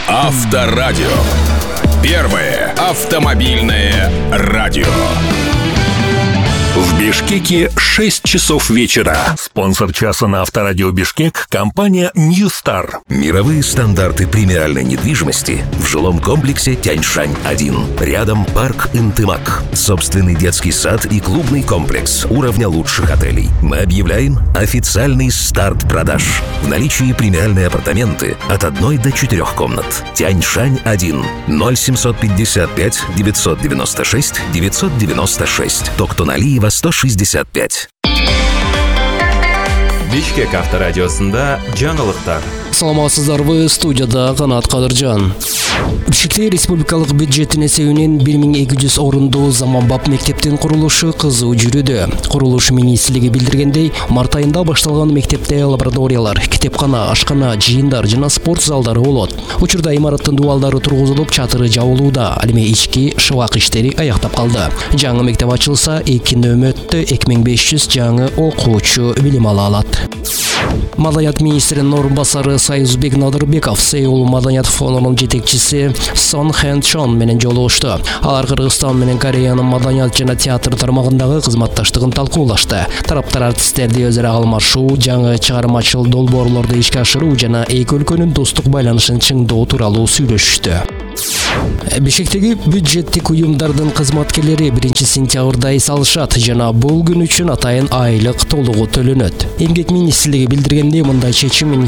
Авторадио. Первое автомобильное радио. В Бишкеке 6 часов вечера. Спонсор часа на Авторадио Бишкек — компания New Star. Мировые стандарты премиальной недвижимости в жилом комплексе Тяньшань-1. Рядом парк Интымак. Собственный детский сад и клубный комплекс уровня лучших отелей. Мы объявляем официальный старт продаж. В наличии премиальные апартаменты от 1 до 4 комнат. Тяньшань-1. 0755 996 996. Токтоналиева 165. Бишкек авторадиосында жаңылыктар. Саламатсыздарбы, студияда Канат Кадыржан. Бишкекте республикалык бюджеттин эсебинен 1200 орундуу заманбап мектептин курулушу кызуу жүрүүдө. Курулуш министрлиги билдиргендей, март айында башталган мектепте лабораториялар, китепкана, ашкана, жыйындар жана спорт залдары болот. Учурда имараттын дубалдары тургузулуп, чатыры жабылууда. Ал эми ички шыбак иштери аяктап калды. Жаңы мектеп ачылса, 2 нөмөттө 2500 жаңы окуучу билим ала алат. Маданият министринин орун басары Союзбек Надырбеков Сеул Маданият фондунун жетекчиси Сон Хэн Чон менен жолугушту. Алар Кыргызстан менен Кореянын маданият жана театр тармагындагы кызматташтыгын талкуулашты. Тараптар артисттерди өзара алмашуу, жаңы чыгармачыл долбоорлорду ишке ашыруу жана эки өлкөнүн достук байланышын чыңдоо тууралуу сүйлөшүштү. Бишкектеги бюджеттик уюмдардын кызматкерлери 1 сентябрда эс алышат жана бул күн үчүн атайын айлык толугу төлөнөт. Эмгек министрлиги билдиргендей, мындай чечим